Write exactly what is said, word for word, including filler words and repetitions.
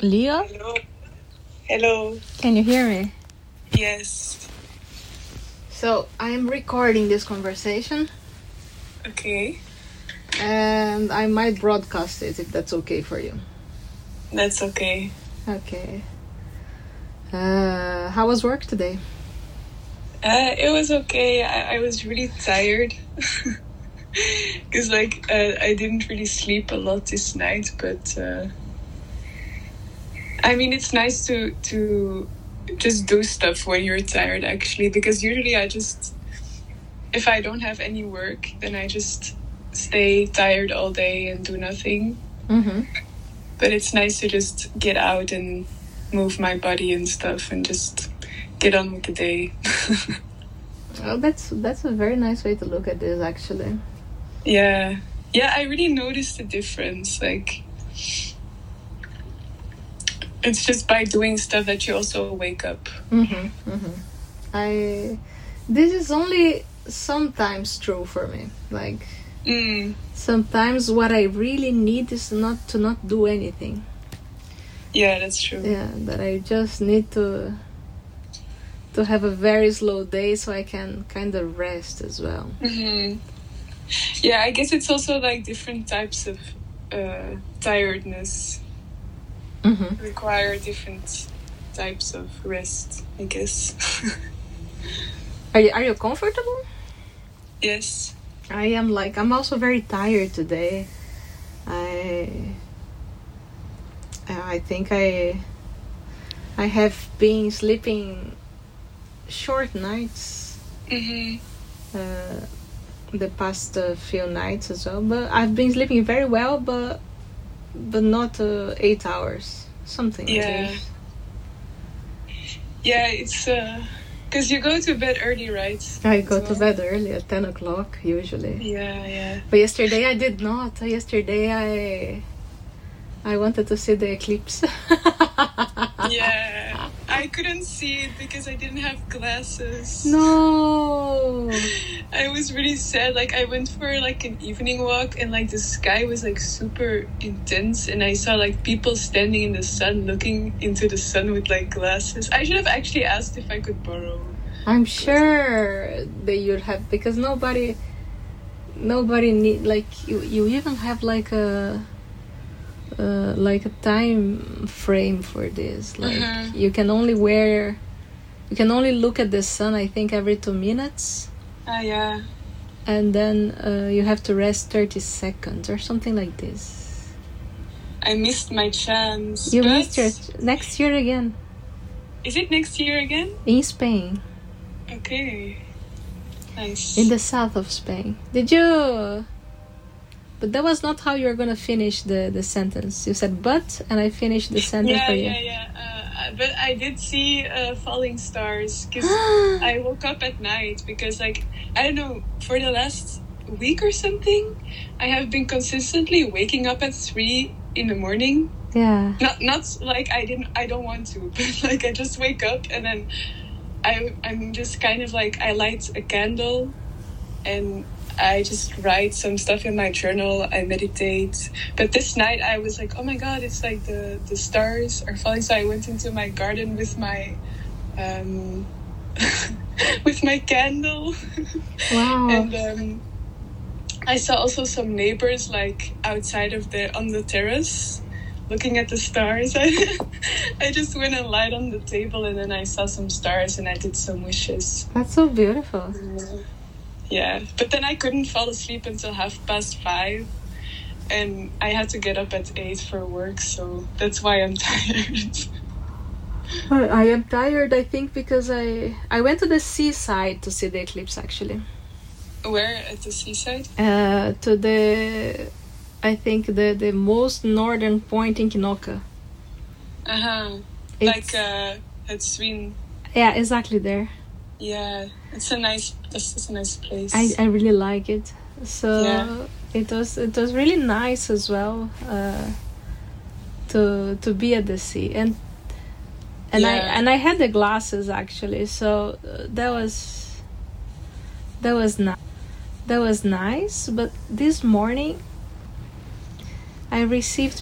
Leo, Hello. Hello. can you hear me? Yes. So I am recording this conversation, Okay. and I might broadcast it if that's okay for you. That's okay. Okay. Uh, how was work today? Uh, it was okay. I, I was really tired. Because, like, uh, I didn't really sleep a lot this night, but... Uh, I mean, it's nice to, to just do stuff when you're tired, actually. Because usually I just... If I don't have any work, then I just stay tired all day and do nothing. Mm-hmm. But it's nice to just get out and move my body and stuff and just get on with the day. Oh, that's that's a very nice way to look at this, actually. Yeah. Yeah, I really noticed the difference. Like, it's just by doing stuff that you also wake up. Mm-hmm. Mm-hmm. I. This is only sometimes true for me. Like, Mm. sometimes what I really need is not to not do anything. Yeah, that's true. Yeah, that I just need to to have a very slow day so I can kind of rest as well. Mm-hmm. Yeah, I guess it's also like different types of uh, tiredness Mm-hmm. require different types of rest, I guess. Are you, are you comfortable? Yes. I am like, I'm also very tired today. I I think I I have been sleeping short nights Mm-hmm. uh, the past uh, few nights as well. But I've been sleeping very well, but but not uh, eight hours, something like Yeah. this. Yeah, it's... Uh, because you go to bed early, right? I go As to well? bed early at ten o'clock usually. Yeah, yeah. But yesterday I did not. Yesterday I I wanted to see the eclipse. Yeah. I couldn't see it because I didn't have glasses. No. I was really sad. Like, I went for like an evening walk and like the sky was like super intense and I saw like people standing in the sun looking into the sun with like glasses. I should have actually asked if I could borrow. I'm sure that you'd have, because nobody nobody need, like, you you even have like a uh, like a time frame for this. Like, Mhm. you can only wear you can only look at the sun, I think, every two minutes, Ah, yeah. and then uh, you have to rest thirty seconds or something like this. I missed my chance. You but missed your next year again Is it next year again? in Spain, Okay. Nice. in the south of Spain. Did you? But that was not how you were gonna finish the, the sentence. You said "but" and I finished the sentence yeah, for you. yeah, yeah. Uh, but I did see uh, falling stars because I woke up at night because, like, I don't know, for the last week or something, I have been consistently waking up at three in the morning. Yeah. Not, not like I didn't, I don't want to, but like I just wake up and then I, I'm just kind of like I light a candle and I just write some stuff in my journal. I meditate. But this night I was like, oh my god, it's like the, the stars are falling. So I went into my garden with my um, with my candle. Wow. And um, I saw also some neighbors like outside of the on the terrace looking at the stars. I, I just went and lied on the table and then I saw some stars and I did some wishes. That's so beautiful. Yeah, but then I couldn't fall asleep until half past five, and I had to get up at eight for work, so that's why I'm tired. I I am tired, I think, because I I went to the seaside to see the eclipse, actually. Where? At the seaside? Uh, to the, I think, the, the most northern point in Kinoka. Uh-huh. It's- Like, uh, at Sweden. Yeah, exactly there. Yeah, it's a nice, it's, it's a nice place. I, I really like it. So Yeah. it was it was really nice as well uh, to to be at the sea, and and I Yeah. and I had the glasses actually, so uh, that was that was nice. That was nice. But this morning I received